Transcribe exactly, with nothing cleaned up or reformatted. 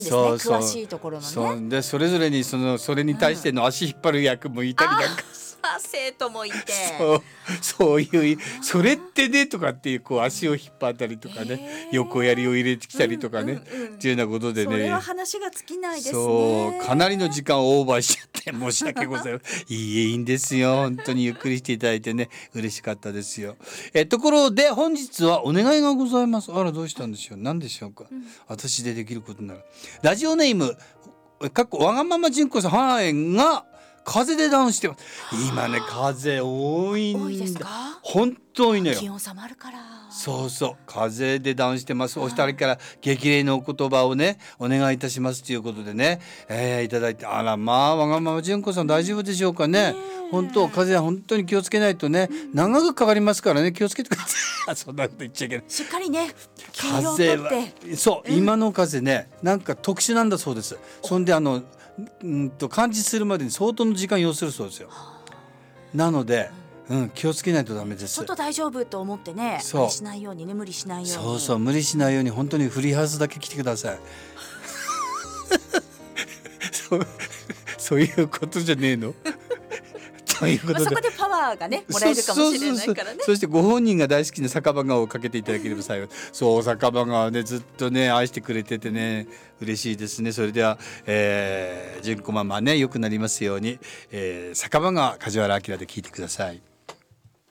ですね、 そうそう詳しいところのね。 そうでそれぞれにそのそれに対しての足引っ張る役もいたりなんか、 あ、生徒もいて、 そうそういうそれってねとかっていうこう足を引っ張ったりとかね、横槍を入れてきたりとかね、 うんうんうん、 っていうようなことでね、 それは話が尽きないですね。 そうかなりの時間をオーバーしちゃって申し訳ございません。いいえいいんですよ、本当にゆっくりしていただいてね嬉しかったですよ。えところで本日はお願いがございます。あらどうしたんでしょう、何でしょうか、うん、私でできることなら。ラジオネームかっこわがまま純子さん、はいが風でダウンしてます。今ね風多いんだ。 多いですか？ 本当多いのよ。 気温下がるから。 そうそう風でダウンしてます。お二人から激励のお言葉をねお願いいたしますということでね、えー、いただいて、あらまあわがまま純子さん大丈夫でしょうかね。本当風は本当に気をつけないとね、うん、長くかかりますからね、気をつけてください。そんなこと言っちゃいけない。 しっかりね風はそう、うん、今の風ねなんか特殊なんだそうです。そんであのうんと感知するまでに相当の時間要するそうですよ。なので、うん、気をつけないとダメです。 ちょっと大丈夫と思ってね、無理しないようにね、無理しないように。 そうそう無理しないように本当にフリーハウスだけ来てください。そうそういうことじゃねえの。ということで、 まあ、そこでパワーがねもらえるかもしれないからね。 そしてご本人が大好きな酒場川をかけていただければ幸い。そう酒場川ねずっとね愛してくれててね嬉しいですね。それでは、えー、純子ママね良くなりますように、えー、酒場川梶原明で聞いてください。